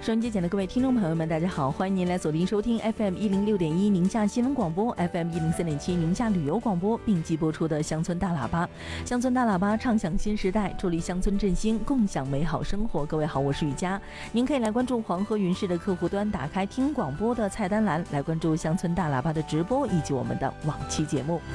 收音机前的各位听众朋友们，大家好，欢迎您来锁定收听 FM 106.1宁夏新闻广播， FM 104.7宁夏旅游广播，并机播出的乡村大喇叭。乡村大喇叭唱响新时代，助力乡村振兴，共享美好生活。各位好，我是雨佳。您可以来关注黄河云视的客户端，打开听广播的菜单栏，来关注乡村大喇叭的直播以及我们的往期节目。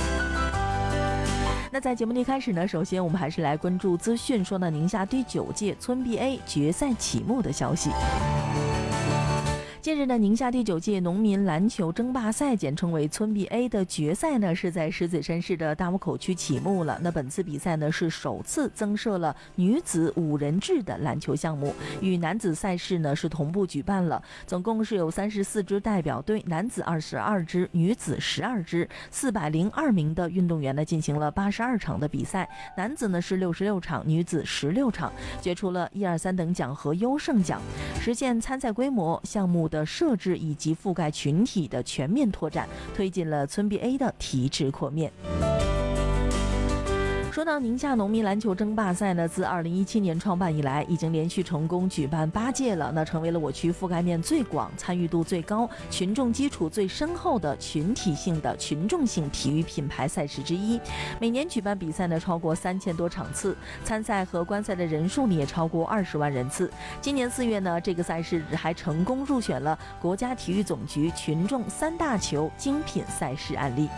那在节目的一开始呢，首先我们还是来关注资讯，说到宁夏第9届村 BA 决赛启幕的消息。近日呢，宁夏第9届农民篮球争霸赛，简称为村 BA 的决赛呢，是在石景山市的大沽口区启幕了。那本次比赛呢，是首次增设了女子5人制的篮球项目，与男子赛事呢是同步举办了。总共是有34支代表队，男子22支，女子12支，402名的运动员呢进行了82场的比赛，男子呢是66场，女子16场，决出了1、2、3等奖和优胜奖，实现参赛规模、项目的设置以及覆盖群体的全面拓展，推进了村 BA 的提质扩面。说到宁夏农民篮球争霸赛呢，自2017年创办以来，已经连续成功举办8届了，那成为了我区覆盖面最广、参与度最高、群众基础最深厚的群体性的群众性体育品牌赛事之一。每年举办比赛呢超过3000多场次，参赛和观赛的人数呢也超过20万人次。今年4月呢，这个赛事还成功入选了国家体育总局群众3大球精品赛事案例。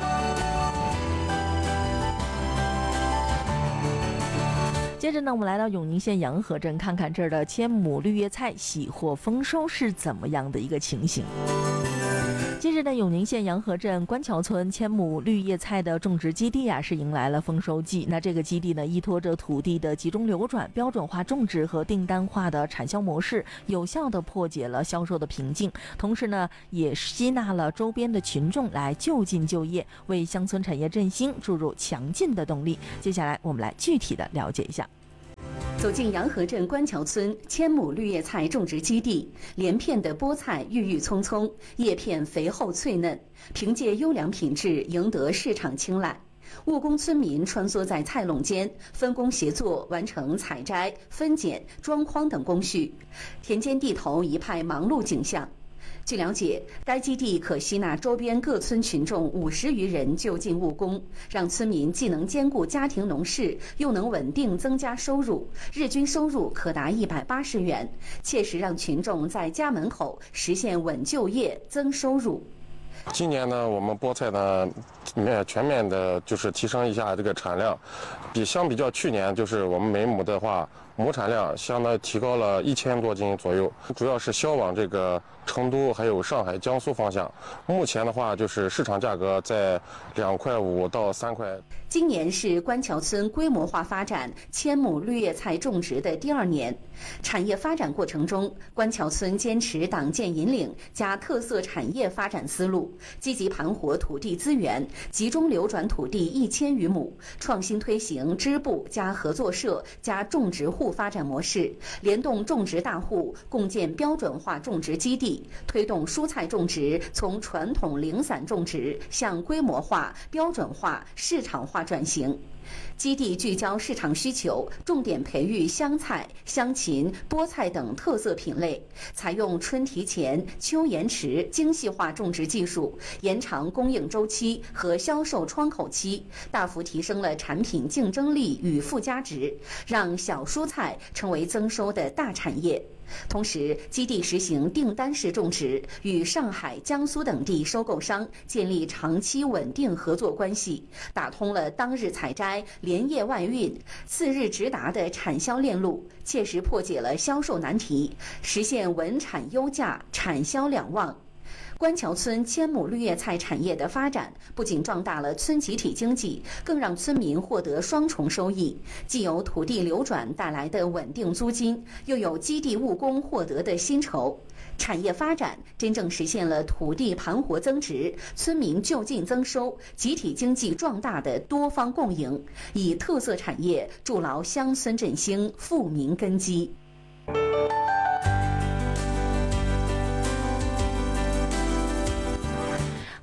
接着呢，我们来到永宁县洋河镇，看看这儿的千亩绿叶菜喜获丰收是怎么样的一个情形。近日呢，永宁县洋河镇官桥村千亩绿叶菜的种植基地是迎来了丰收季。那这个基地呢，依托着土地的集中流转、标准化种植和订单化的产销模式，有效地破解了销售的瓶颈，同时呢，也吸纳了周边的群众来就近就业，为乡村产业振兴注入强劲的动力。接下来我们来具体的了解一下。 走进洋河镇官桥村千亩绿叶菜种植基地，连片的菠菜郁郁葱葱，叶片肥厚脆嫩，凭借优良品质赢得市场青睐。务工村民穿梭在菜垄间，分工协作，完成采摘、分拣、装筐等工序，田间地头一派忙碌景象。据了解，该基地可吸纳周边各村群众50余人就近务工，让村民既能兼顾家庭农事，又能稳定增加收入，日均收入可达180元，切实让群众在家门口实现稳就业、增收入。 今年呢，我们菠菜呢，全面的就是提升一下这个产量，相比较去年，就是我们每亩的话，亩产量相当于提高了1000多斤左右，主要是销往这个成都还有上海、江苏方向。目前的话，就是市场价格在2.5块到3块。 今年是官桥村规模化发展千亩绿叶菜种植的第2年，产业发展过程中，官桥村坚持党建引领加特色产业发展思路，积极盘活土地资源，集中流转土地1000余亩，创新推行支部加合作社加种植户发展模式，联动种植大户共建标准化种植基地，推动蔬菜种植从传统零散种植向规模化、标准化、市场化转型。基地聚焦市场需求，重点培育香菜、香芹、菠菜等特色品类，采用春提前、秋延迟精细化种植技术，延长供应周期和销售窗口期，大幅提升了产品竞争力与附加值，让小蔬菜成为增收的大产业。同时，基地实行订单式种植，与上海、江苏等地收购商建立长期稳定合作关系，打通了当日采摘、连夜外运、次日直达的产销链路，切实破解了销售难题，实现稳产优价、产销两旺。官桥村千亩绿叶菜产业的发展，不仅壮大了村集体经济，更让村民获得双重收益，既有土地流转带来的稳定租金，又有基地务工获得的薪酬。产业发展真正实现了土地盘活增值、村民就近增收、集体经济壮大的多方共赢，以特色产业筑牢乡村振兴、富民根基。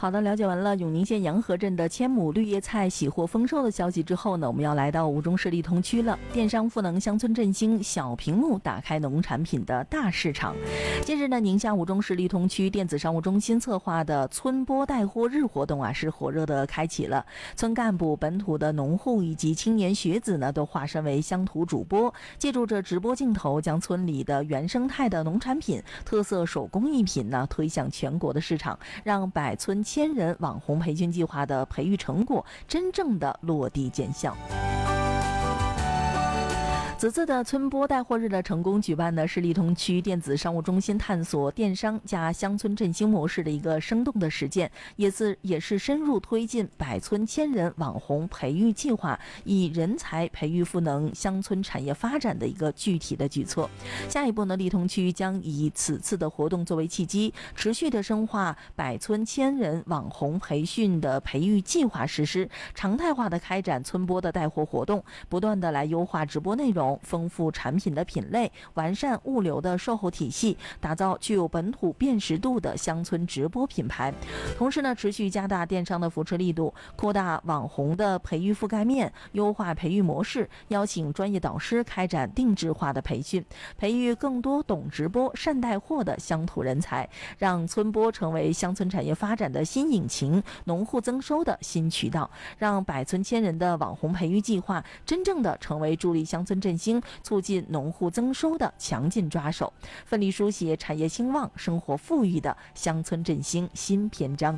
好的，了解完了永宁县洋河镇的千亩绿叶菜喜获丰收的消息之后呢，我们要来到吴中市立通区了。电商赋能乡村振兴，小屏幕打开农产品的大市场。近日呢，宁夏吴中市立通区电子商务中心策划的村播带货日活动啊，是火热的开启了。村干部、本土的农户以及青年学子呢，都化身为乡土主播，借助着直播镜头，将村里的原生态的农产品、特色手工艺品呢，推向全国的市场，让百村千人网红培训计划的培育成果真正的落地见效。此次的村播带货日的成功举办呢，是立通区电子商务中心探索电商加乡村振兴模式的一个生动的实践，也是深入推进百村千人网红培育计划，以人才培育赋能乡村产业发展的一个具体的举措。下一步呢，立通区将以此次的活动作为契机，持续的深化百村千人网红培训的培育计划实施，常态化的开展村播的带货活动，不断的来优化直播内容，丰富产品的品类，完善物流的售后体系，打造具有本土辨识度的乡村直播品牌。同时呢，持续加大电商的扶持力度，扩大网红的培育覆盖面，优化培育模式，邀请专业导师开展定制化的培训，培育更多懂直播、善带货的乡土人才，让村播成为乡村产业发展的新引擎，农户增收的新渠道，让百村千人的网红培育计划真正的成为助力乡村振兴、促进农户增收的强劲抓手，奋力书写产业兴旺、生活富裕的乡村振兴新篇章。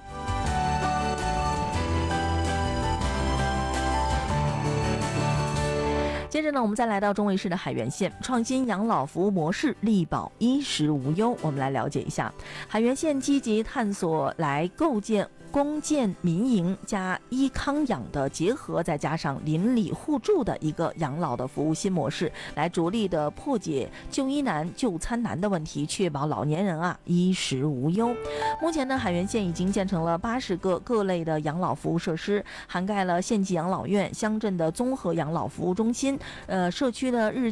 接着呢，我们再来到中卫市的海原县，创新养老服务模式，力保衣食无忧。我们来了解一下，海原县积极探索来构建公建民营加医康养的结合，再加上邻里互助的一个养老的服务新模式，来着力的破解就医难、就餐难的问题，确保老年人衣食无忧。目前呢，海原县已经建成了80个各类的养老服务设施，涵盖了县级养老院、乡镇的综合养老服务中心、社区的日